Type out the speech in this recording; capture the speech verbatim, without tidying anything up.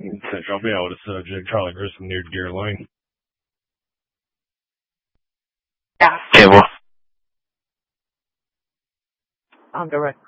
think I'll be able to subject Charlie Grissom near Deer Lane. Yeah. Okay, well. I'll go right.